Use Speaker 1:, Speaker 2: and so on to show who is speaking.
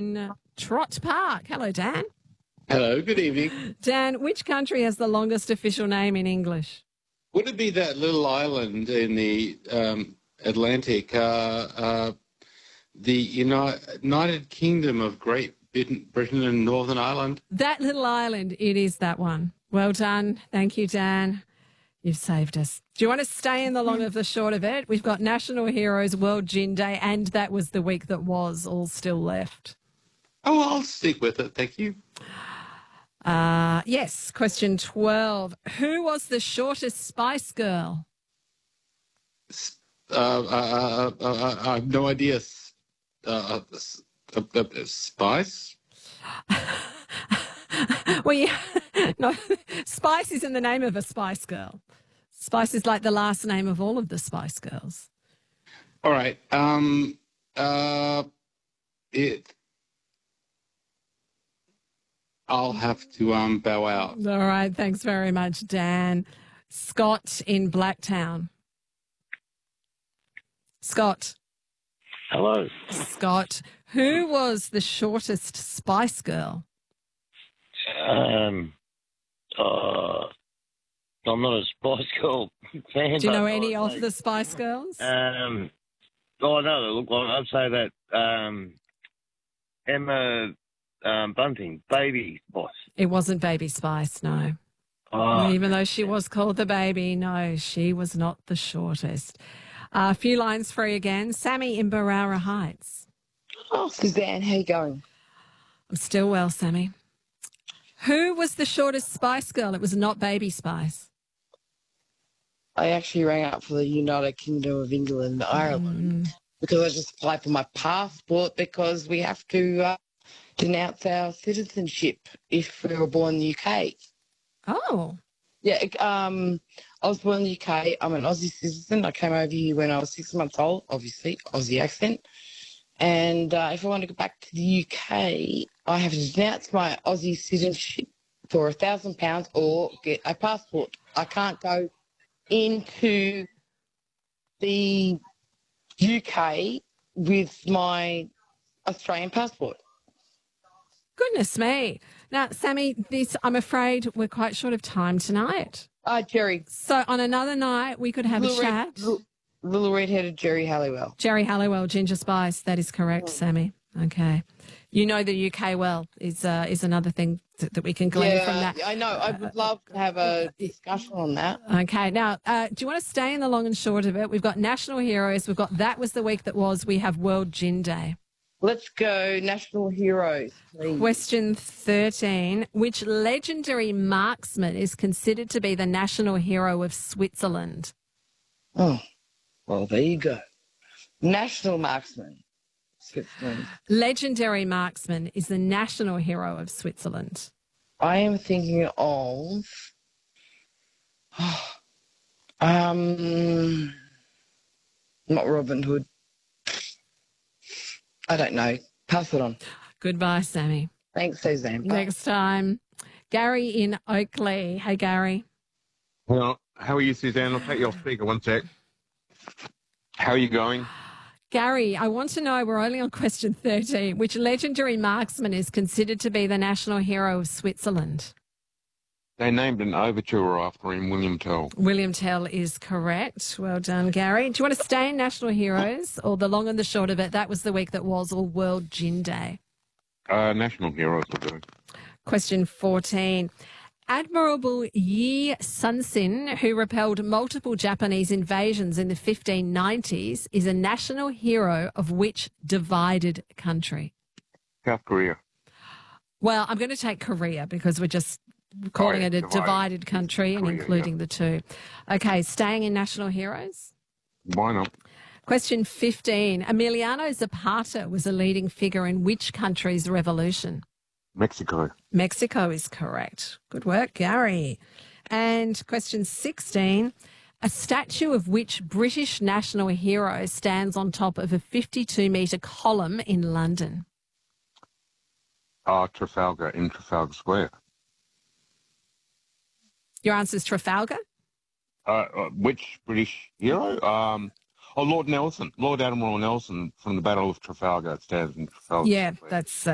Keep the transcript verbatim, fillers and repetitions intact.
Speaker 1: in Trott Park. Hello, Dan.
Speaker 2: Hello, good evening.
Speaker 1: Dan, which country has the longest official name in English?
Speaker 2: Would it be that little island in the um, Atlantic, uh, uh, the Uni- United Kingdom of Great Britain, Britain and Northern Ireland?
Speaker 1: That little island, it is that one. Well done. Thank you, Dan. You've saved us. Do you want to stay in the long of the short of it? We've got National Heroes, World Gin Day, and that was the week that was all still left.
Speaker 2: Oh, I'll stick with it. Thank you.
Speaker 1: Uh, yes, question twelve. Who was the shortest Spice Girl?
Speaker 2: Uh, uh, uh, uh, I have no idea. Uh, uh, uh, uh, Spice?
Speaker 1: Well, yeah, no, Spice is in the name of a Spice Girl. Spice is like the last name of all of the Spice Girls.
Speaker 2: All right. Um, uh, it. I'll have to um, bow out.
Speaker 1: All right. Thanks very much, Dan. Scott in Blacktown. Scott.
Speaker 3: Hello.
Speaker 1: Scott. Who was the shortest Spice Girl?
Speaker 3: Um, uh, I'm not a Spice Girl fan.
Speaker 1: Do you know
Speaker 3: but
Speaker 1: any
Speaker 3: I-
Speaker 1: of the Spice Girls?
Speaker 3: Um, oh, no, look, I'd say that um, Emma um, Bunting, Baby Spice.
Speaker 1: It wasn't Baby Spice, no.
Speaker 3: Oh,
Speaker 1: Even though she was called the baby, no, she was not the shortest. Uh, a few lines for you again. Sammy in Barara Heights.
Speaker 4: Oh, Suzanne, how you going?
Speaker 1: I'm still well, Sammy. Who was the shortest Spice Girl? It was not Baby Spice.
Speaker 4: I actually rang up for the United Kingdom of England and Ireland
Speaker 1: Mm.
Speaker 4: because I just applied for my passport because we have to uh, denounce our citizenship if we were born in the U K.
Speaker 1: Oh,
Speaker 4: Yeah, um, I was born in the U K. I'm an Aussie citizen. I came over here when I was six months old, obviously, Aussie accent. And uh, if I want to go back to the U K, I have to denounce my Aussie citizenship for a thousand pounds or get a passport. I can't go into the U K with my Australian passport.
Speaker 1: goodness me. Now, Sammy, this, I'm afraid we're quite short of time tonight.
Speaker 4: Uh, Jerry.
Speaker 1: So on another night, we could have
Speaker 4: little
Speaker 1: a
Speaker 4: red-
Speaker 1: chat.
Speaker 4: little, little red-headed Jerry Halliwell.
Speaker 1: Jerry Halliwell, Ginger Spice. That is correct, Sammy. Okay. You know the U K well is uh, is another thing that, that we can glean from
Speaker 4: Yeah,
Speaker 1: that.
Speaker 4: I know. I would love to have a discussion on that.
Speaker 1: Okay. Now, uh, do you want to stay in the long and short of it? We've got National Heroes. We've got That Was the Week That Was. We have World Gin Day.
Speaker 4: Let's go national heroes, please.
Speaker 1: Question thirteen. Which legendary marksman is considered to be the national hero of Switzerland?
Speaker 4: Oh, well, there you go. National marksman, Switzerland.
Speaker 1: Legendary marksman is the national hero of Switzerland.
Speaker 4: I am thinking of... um, not Robin Hood. I don't know. Pass it on.
Speaker 1: Goodbye, Sammy.
Speaker 4: Thanks, Suzanne. Bye.
Speaker 1: Next time. Gary in Oakley. Hey, Gary.
Speaker 5: Well, how are you, Suzanne? I'll take you off speaker one sec. How are you going?
Speaker 1: Gary, I want to know, we're only on question thirteen, which legendary marksman is considered to be the national hero of Switzerland?
Speaker 5: They named an overture after him, William Tell.
Speaker 1: William Tell is correct. Well done, Gary. Do you want to stay in National Heroes or the long and the short of it? That was the week that was, or World Gin Day?
Speaker 5: Uh, national heroes will do.
Speaker 1: Question fourteen. Admiral Yi Sun-sin, who repelled multiple Japanese invasions in the fifteen nineties, is a national hero of which divided country?
Speaker 5: South Korea.
Speaker 1: Well, I'm going to take Korea because we're just calling
Speaker 5: Oh, yeah,
Speaker 1: it a
Speaker 5: divided.
Speaker 1: divided country and
Speaker 5: Korea,
Speaker 1: including
Speaker 5: yeah.
Speaker 1: the two. Okay, staying in national heroes.
Speaker 5: Why not?
Speaker 1: Question fifteen. Emiliano Zapata was a leading figure in which country's revolution?
Speaker 5: Mexico.
Speaker 1: Mexico is correct. Good work, Gary. And question sixteen. A statue of which British national hero stands on top of a fifty-two metre column in London?
Speaker 5: Uh, Trafalgar in Trafalgar Square.
Speaker 1: Your answer is Trafalgar?
Speaker 5: Uh, uh, which British hero? Um, oh, Lord Nelson. Lord Admiral Nelson from the Battle of Trafalgar stands in Trafalgar
Speaker 1: Yeah,
Speaker 5: Square.
Speaker 1: that's uh,